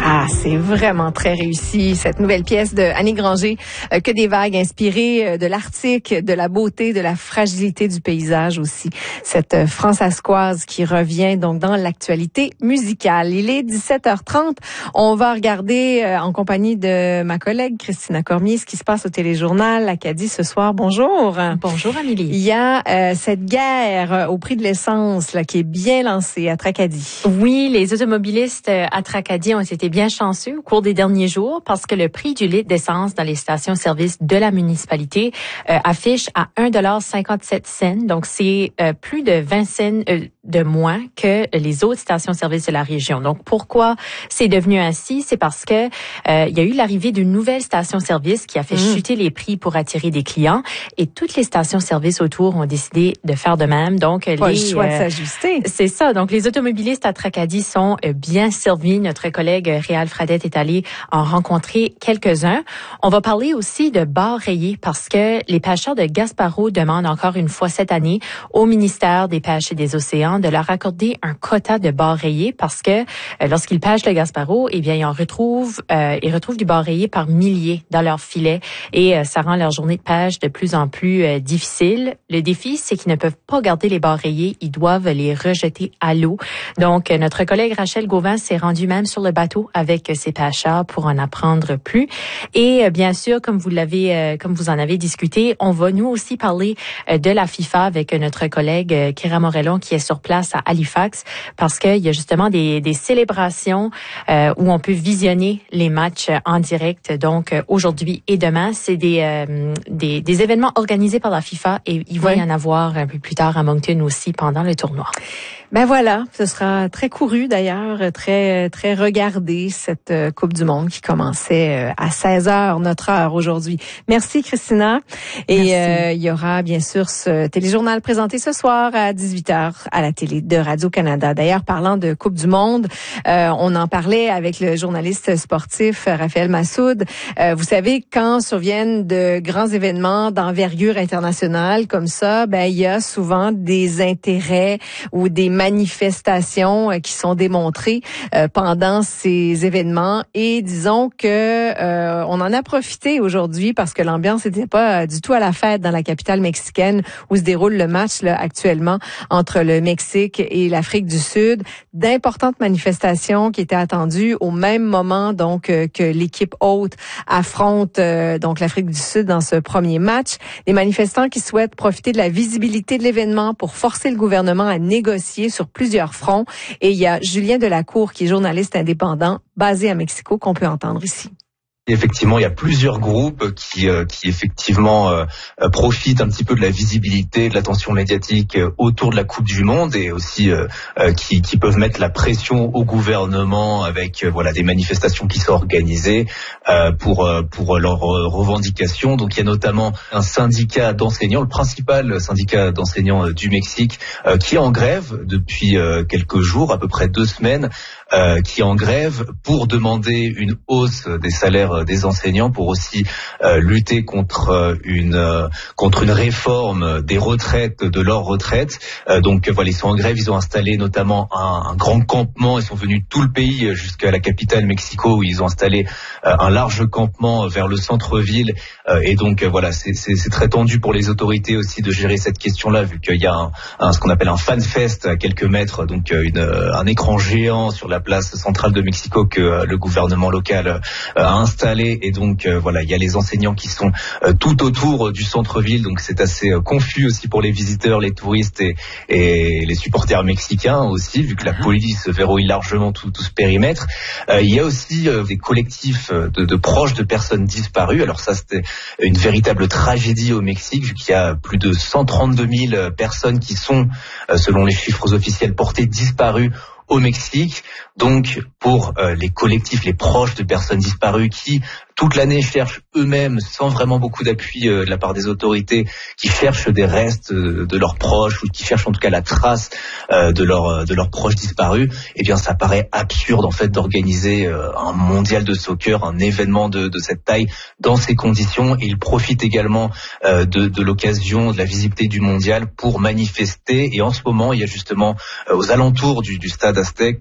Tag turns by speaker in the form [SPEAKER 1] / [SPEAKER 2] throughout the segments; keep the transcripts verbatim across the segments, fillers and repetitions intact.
[SPEAKER 1] Ah, c'est vraiment très réussi, cette nouvelle pièce de Annie Granger, euh, que des vagues inspirées euh, de l'Arctique, de la beauté, de la fragilité du paysage aussi. Cette euh, françaiscoise qui revient donc dans l'actualité musicale. Il est dix-sept heures trente. On va regarder euh, en compagnie de ma collègue Christina Cormier ce qui se passe au téléjournal Acadie ce soir. Bonjour.
[SPEAKER 2] Bonjour Amélie.
[SPEAKER 1] Il y a euh, cette guerre au prix de l'essence là qui est bien lancée à Tracadie.
[SPEAKER 2] Oui, les automobilistes à Tracadie ont été bien chanceux au cours des derniers jours parce que le prix du litre d'essence dans les stations-service de la municipalité euh, affiche à un dollar cinquante-sept cents. Donc, c'est euh, plus de vingt cents euh, de moins que les autres stations-service de la région. Donc, pourquoi c'est devenu ainsi? C'est parce que euh, il y a eu l'arrivée d'une nouvelle station-service qui a fait mmh. chuter les prix pour attirer des clients et toutes les stations-service autour ont décidé de faire de même. Donc,
[SPEAKER 1] pas
[SPEAKER 2] les,
[SPEAKER 1] le choix
[SPEAKER 2] euh,
[SPEAKER 1] de s'ajuster.
[SPEAKER 2] C'est ça. Donc, les automobilistes à Tracadie sont euh, bien servis. Notre collègue Réal Fradette est allé en rencontrer quelques-uns. On va parler aussi de bars rayés parce que les pêcheurs de Gaspareau demandent encore une fois cette année au ministère des Pêches et des Océans de leur accorder un quota de bars rayés parce que euh, lorsqu'ils pêchent le Gaspareau, eh bien, ils en retrouvent, euh, ils retrouvent du bar rayé par milliers dans leurs filets et euh, ça rend leur journée de pêche de plus en plus euh, difficile. Le défi, c'est qu'ils ne peuvent pas garder les bars rayés, ils doivent les rejeter à l'eau. Donc, euh, notre collègue Rachel Gauvin s'est rendue même sur le bateau avec ses pêcheurs pour en apprendre plus. Et euh, bien sûr, comme vous l'avez, euh, comme vous en avez discuté, on va nous aussi parler euh, de la FIFA avec notre collègue euh, Kira Morellon qui est sur place à Halifax parce qu'il y a justement des, des célébrations euh, où on peut visionner les matchs en direct. Donc euh, aujourd'hui et demain, c'est des, euh, des des événements organisés par la FIFA et il va oui. y en avoir un peu plus tard à Moncton aussi pendant le tournoi.
[SPEAKER 1] Ben voilà, ce sera très couru d'ailleurs, très très regardé cette Coupe du Monde qui commençait à seize heures notre heure aujourd'hui. Merci Christina. Et euh, il y aura bien sûr ce téléjournal présenté ce soir à dix-huit heures à la télé de Radio-Canada. D'ailleurs, parlant de Coupe du Monde, euh, on en parlait avec le journaliste sportif Raphaël Massoud. Euh, vous savez, quand surviennent de grands événements d'envergure internationale comme ça, ben il y a souvent des intérêts ou des manifestations qui sont démontrées euh, pendant ces événements et disons que euh, on en a profité aujourd'hui parce que l'ambiance n'était pas du tout à la fête dans la capitale mexicaine où se déroule le match là, actuellement entre le Mexique et l'Afrique du Sud. D'importantes manifestations qui étaient attendues au même moment donc euh, que l'équipe hôte affronte euh, donc l'Afrique du Sud dans ce premier match. Des manifestants qui souhaitent profiter de la visibilité de l'événement pour forcer le gouvernement à négocier sur plusieurs fronts. Et il y a Julien Delacour, qui est journaliste indépendant, basé à Mexico, qu'on peut entendre ici.
[SPEAKER 3] Effectivement, il y a plusieurs groupes qui, euh, qui effectivement euh, profitent un petit peu de la visibilité, de l'attention médiatique euh, autour de la Coupe du Monde et aussi euh, euh, qui, qui peuvent mettre la pression au gouvernement avec euh, voilà des manifestations qui sont organisées euh, pour euh, pour leurs revendications. Donc il y a notamment un syndicat d'enseignants, le principal syndicat d'enseignants du Mexique, euh, qui est en grève depuis euh, quelques jours, à peu près deux semaines, euh, qui est en grève pour demander une hausse des salaires des enseignants, pour aussi euh, lutter contre une euh, contre une réforme des retraites, de leurs retraites. Euh, donc voilà, ils sont en grève, ils ont installé notamment un, un grand campement, ils sont venus de tout le pays jusqu'à la capitale Mexico où ils ont installé euh, un large campement vers le centre-ville. Euh, et donc euh, voilà, c'est, c'est, c'est très tendu pour les autorités aussi de gérer cette question-là, vu qu'il y a un, un, ce qu'on appelle un fan fest à quelques mètres, donc une, un écran géant sur la place centrale de Mexico que euh, le gouvernement local euh, a installé. Et donc euh, voilà, il y a les enseignants qui sont euh, tout autour du centre-ville, donc c'est assez euh, confus aussi pour les visiteurs, les touristes et, et les supporters mexicains aussi, vu que la police verrouille largement tout, tout ce périmètre. Euh, il y a aussi euh, des collectifs de, de proches de personnes disparues. Alors ça, c'était une véritable tragédie au Mexique, vu qu'il y a plus de cent trente-deux mille personnes qui sont, euh, selon les chiffres officiels, portées disparues au Mexique. Donc pour euh, les collectifs, les proches de personnes disparues qui toute l'année cherchent eux-mêmes, sans vraiment beaucoup d'appui euh, de la part des autorités, qui cherchent des restes euh, de leurs proches ou qui cherchent en tout cas la trace euh, de leurs de leurs proches disparus, eh bien ça paraît absurde en fait d'organiser euh, un mondial de soccer, un événement de, de cette taille dans ces conditions. Et ils profitent également euh, de, de l'occasion, de la visibilité du mondial pour manifester. Et en ce moment, il y a justement euh, aux alentours du, du stade Aztec plusieurs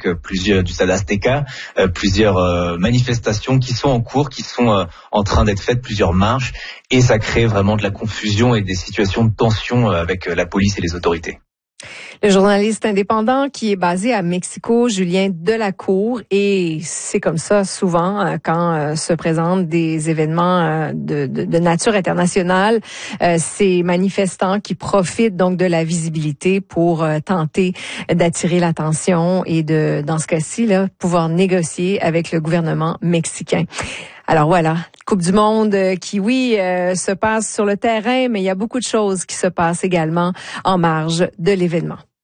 [SPEAKER 3] plusieurs du Stade Azteca, euh, plusieurs euh, manifestations qui sont en cours, qui sont euh, en train d'être faites, plusieurs marches, et ça crée vraiment de la confusion et des situations de tension euh, avec la police et les autorités.
[SPEAKER 1] Le journaliste indépendant qui est basé à Mexico, Julien Delacour, et c'est comme ça souvent quand euh, se présentent des événements euh, de, de, de nature internationale, euh, ces manifestants qui profitent donc de la visibilité pour euh, tenter d'attirer l'attention et de, dans ce cas-ci, là, pouvoir négocier avec le gouvernement mexicain. Alors voilà, Coupe du Monde qui, oui, euh, se passe sur le terrain, mais il y a beaucoup de choses qui se passent également en marge de l'événement.